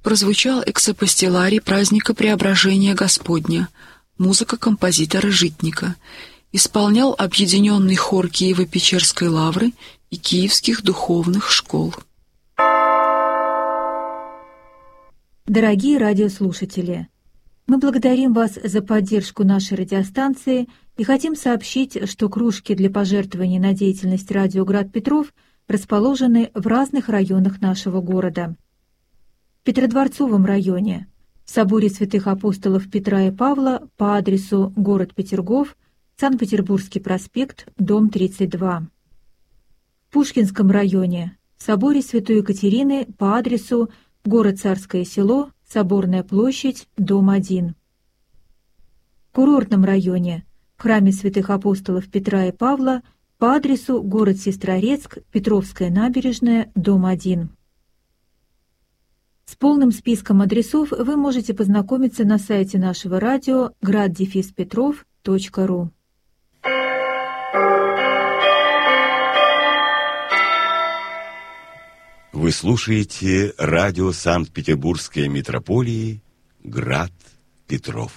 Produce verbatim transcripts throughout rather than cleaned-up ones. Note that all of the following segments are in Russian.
прозвучал эксапостиларий праздника Преображения Господня, музыка композитора Житника. Исполнял объединенный хор Киево-Печерской лавры и киевских духовных школ. Дорогие радиослушатели, мы благодарим вас за поддержку нашей радиостанции и хотим сообщить, что кружки для пожертвований на деятельность радио «Град Петров» расположены в разных районах нашего города. В Петродворцовом районе, в соборе святых апостолов Петра и Павла по адресу город Петергоф, Санкт-Петербургский проспект, дом тридцать два. В Пушкинском районе, в соборе святой Екатерины по адресу город Царское село, Соборная площадь, дом один. В Курортном районе, в храме святых апостолов Петра и Павла по адресу город Сестрорецк, Петровская набережная, дом один. С полным списком адресов вы можете познакомиться на сайте нашего радио град дефис петров точка ру. Вы слушаете радио Санкт-Петербургской митрополии «Град Петров».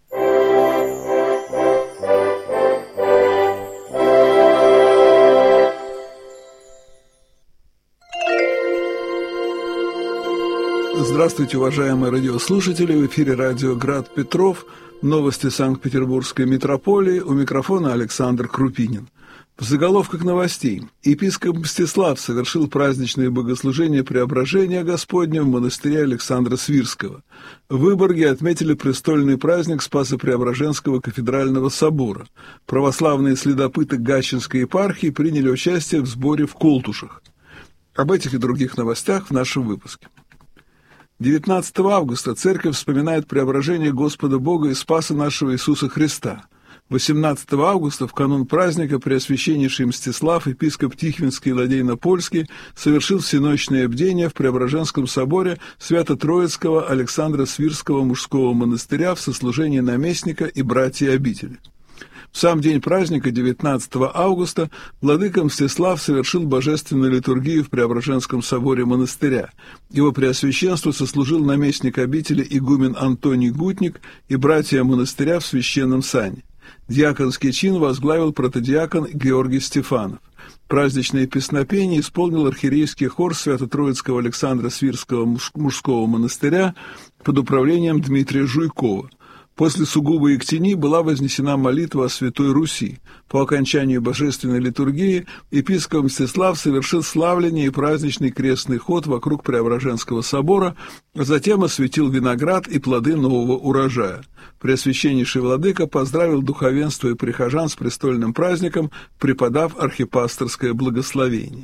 Здравствуйте, уважаемые радиослушатели! В эфире радио «Град Петров», новости Санкт-Петербургской митрополии, у микрофона Александр Крупинин. В заголовках новостей. Епископ Мстислав совершил праздничное богослужение Преображения Господня в монастыре Александра Свирского. В Выборге отметили престольный праздник Спасо-Преображенского кафедрального собора. Православные следопыты Гатчинской епархии приняли участие в сборе в Колтушах. Об этих и других новостях в нашем выпуске. девятнадцатого августа Церковь вспоминает преображение Господа Бога и Спаса нашего Иисуса Христа. восемнадцатого августа, в канун праздника, Преосвященнейший Мстислав, епископ Тихвинский и Ладейно-Польский, совершил всеночное бдение в Преображенском соборе Свято-Троицкого Александра Свирского мужского монастыря в сослужении наместника и братья обители. В сам день праздника, девятнадцатого августа, владыка Мстислав совершил божественную литургию в Преображенском соборе монастыря. Его преосвященство сослужил наместник обители игумен Антоний Гутник и братья монастыря в священном сане. Диаконский чин возглавил протодиакон Георгий Стефанов. Праздничное песнопение исполнил архиерейский хор Свято-Троицкого Александра Свирского мужского монастыря под управлением Дмитрия Жуйкова. После сугубой ектении была вознесена молитва о Святой Руси. По окончанию божественной литургии епископ Мстислав совершил славление и праздничный крестный ход вокруг Преображенского собора, а затем осветил виноград и плоды нового урожая. Преосвященнейший владыка поздравил духовенство и прихожан с престольным праздником, преподав архипасторское благословение.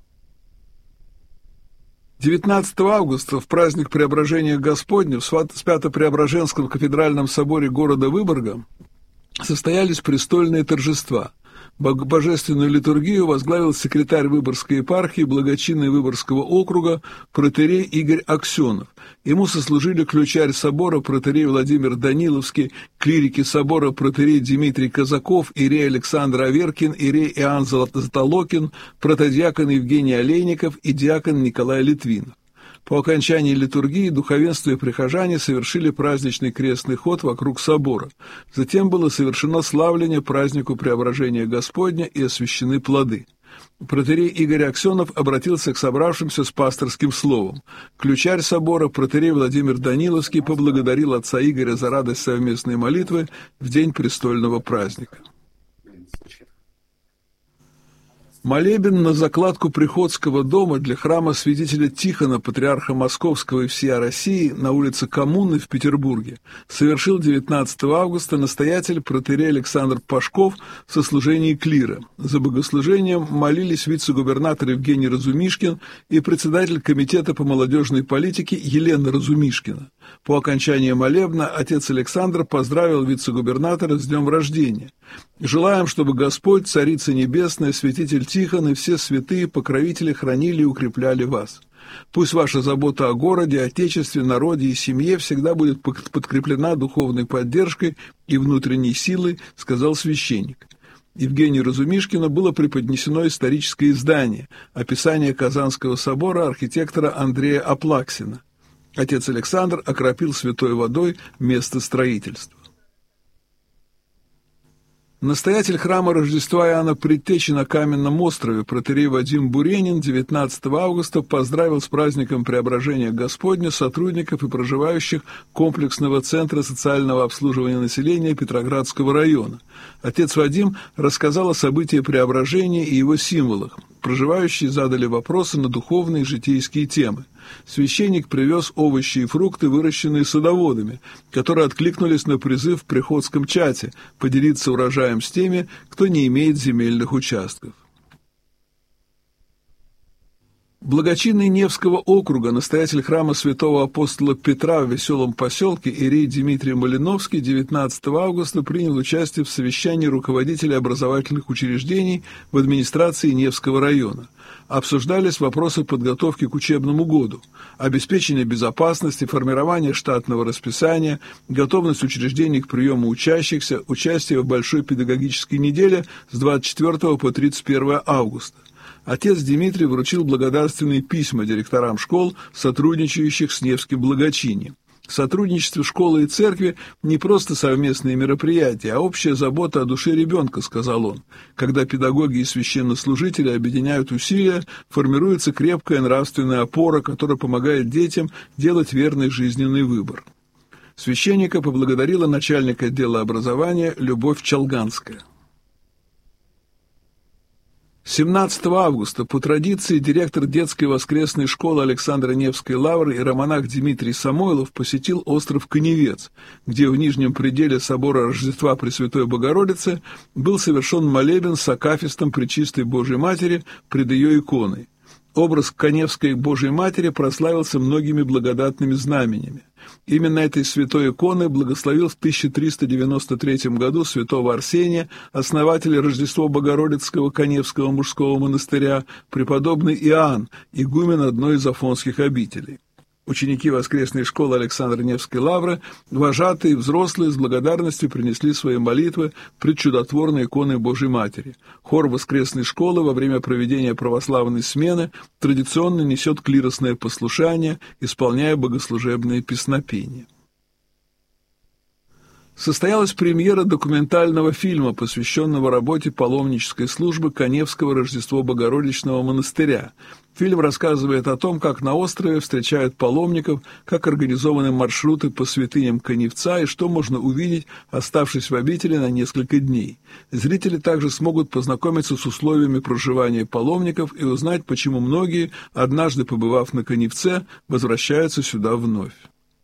девятнадцатого августа, в праздник Преображения Господня, в Свято-Преображенском кафедральном соборе города Выборга состоялись престольные торжества. Божественную литургию возглавил секретарь Выборгской епархии благочинный Выборгского округа протоиерей Игорь Аксенов. Ему сослужили ключарь собора протоиерей Владимир Даниловский, клирики собора протоиерей Дмитрий Казаков, иерей Александр Аверкин, иерей Иоанн Затолокин, протодиакон Евгений Олейников и диакон Николай Литвинов. По окончании литургии духовенство и прихожане совершили праздничный крестный ход вокруг собора. Затем было совершено славление празднику Преображения Господня и освящены плоды. Протоиерей Игорь Аксенов обратился к собравшимся с пасторским словом. Ключарь собора, протоиерей Владимир Даниловский, поблагодарил отца Игоря за радость совместной молитвы в день престольного праздника. Молебен на закладку Приходского дома для храма святителя Тихона, патриарха Московского и всея России, на улице Коммуны в Петербурге, совершил девятнадцатого августа настоятель протоиерей Александр Пашков в сослужении клира. За богослужением молились вице-губернатор Евгений Разумишкин и председатель комитета по молодежной политике Елена Разумишкина. По окончании молебна отец Александр поздравил вице-губернатора с днем рождения. «Желаем, чтобы Господь, Царица Небесная, святитель Тихон и все святые покровители хранили и укрепляли вас. Пусть ваша забота о городе, отечестве, народе и семье всегда будет подкреплена духовной поддержкой и внутренней силой», — сказал священник. Евгению Разумишкину было преподнесено историческое издание «Описание Казанского собора» архитектора Андрея Аплаксина. Отец Александр окропил святой водой место строительства. Настоятель храма Рождества Иоанна Предтечи на Каменном острове протоиерей Вадим Буренин девятнадцатого августа поздравил с праздником Преображения Господня сотрудников и проживающих комплексного центра социального обслуживания населения Петроградского района. Отец Вадим рассказал о событии Преображения и его символах. Проживающие задали вопросы на духовные и житейские темы. Священник привез овощи и фрукты, выращенные садоводами, которые откликнулись на призыв в приходском чате поделиться урожаем с теми, кто не имеет земельных участков. Благочинный Невского округа, настоятель храма святого апостола Петра в Веселом поселке иерей Дмитрий Малиновский девятнадцатого августа принял участие в совещании руководителей образовательных учреждений в администрации Невского района. Обсуждались вопросы подготовки к учебному году, обеспечение безопасности, формирование штатного расписания, готовность учреждений к приему учащихся, участие в Большой педагогической неделе с двадцать четвёртого по тридцать первое августа. Отец Дмитрий вручил благодарственные письма директорам школ, сотрудничающих с Невским благочинием. Сотрудничество школы и церкви не просто совместные мероприятия, а общая забота о душе ребенка, сказал он. Когда педагоги и священнослужители объединяют усилия, формируется крепкая нравственная опора, которая помогает детям делать верный жизненный выбор. Священника поблагодарила начальник отдела образования Любовь Чалганская. семнадцатого августа по традиции директор детской воскресной школы Александра Невской лавры иеромонах Дмитрий Самойлов посетил остров Коневец, где в нижнем пределе собора Рождества Пресвятой Богородицы был совершен молебен с акафистом Пречистой Божией Матери пред ее иконой. Образ Коневской Божией Матери прославился многими благодатными знаменями. Именно этой святой иконой благословил в тысяча триста девяносто третьем году святого Арсения, основателя Рождества Богородицкого Коневского мужского монастыря, преподобный Иоанн, игумен одной из афонских обителей. Ученики воскресной школы Александра Невской лавры, вожатые и взрослые, с благодарностью принесли свои молитвы пред чудотворной иконой Божией Матери. Хор воскресной школы во время проведения православной смены традиционно несет клиросное послушание, исполняя богослужебные песнопения. Состоялась премьера документального фильма, посвященного работе паломнической службы Коневского Рождества Богородичного монастыря. Фильм рассказывает о том, как на острове встречают паломников, как организованы маршруты по святыням Коневца и что можно увидеть, оставшись в обители на несколько дней. Зрители также смогут познакомиться с условиями проживания паломников и узнать, почему многие, однажды побывав на Коневце, возвращаются сюда вновь.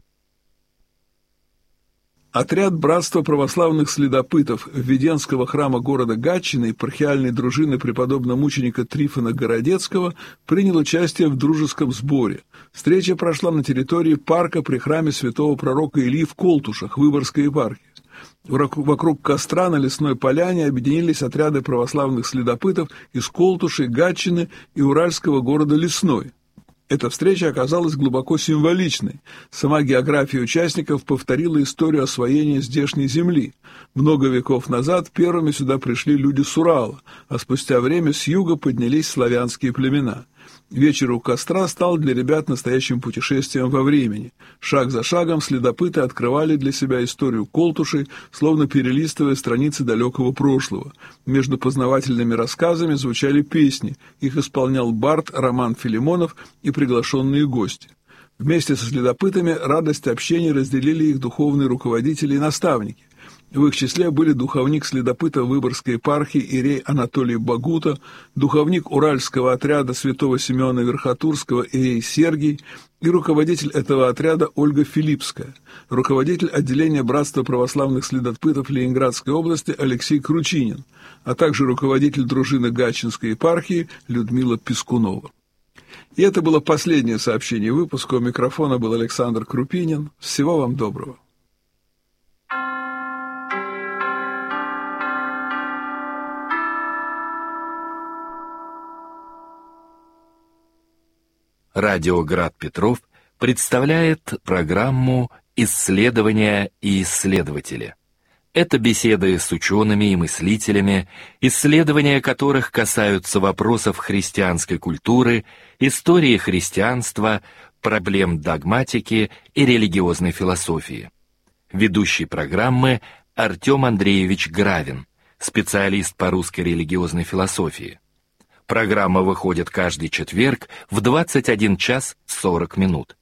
Отряд Братства православных следопытов Введенского храма города Гатчины и епархиальной дружины преподобного мученика Трифона Городецкого принял участие в дружеском сборе. Встреча прошла на территории парка при храме святого пророка Илии в Колтушах, Выборгской епархии. Вокруг костра на лесной поляне объединились отряды православных следопытов из Колтуши, Гатчины и уральского города Лесной. Эта встреча оказалась глубоко символичной. Сама география участников повторила историю освоения здешней земли. Много веков назад первыми сюда пришли люди с Урала, а спустя время с юга поднялись славянские племена. Вечер у костра стал для ребят настоящим путешествием во времени. Шаг за шагом следопыты открывали для себя историю Колтуши, словно перелистывая страницы далекого прошлого. Между познавательными рассказами звучали песни. Их исполнял бард Роман Филимонов и приглашенные гости. Вместе со следопытами радость общения разделили их духовные руководители и наставники. В их числе были духовник следопыта Выборгской епархии иерей Анатолий Багута, духовник уральского отряда святого Симеона Верхотурского иерей Сергий и руководитель этого отряда Ольга Филиппская, руководитель отделения Братства православных следопытов Ленинградской области Алексей Кручинин, а также руководитель дружины Гатчинской епархии Людмила Пискунова. И это было последнее сообщение выпуска. У микрофона был Александр Крупинин. Всего вам доброго. Радио Град Петров представляет программу «Исследования и исследователи». Это беседы с учеными и мыслителями, исследования которых касаются вопросов христианской культуры, истории христианства, проблем догматики и религиозной философии. Ведущий программы Артем Андреевич Гравин, специалист по русской религиозной философии. Программа выходит каждый четверг в двадцать один час сорок минут.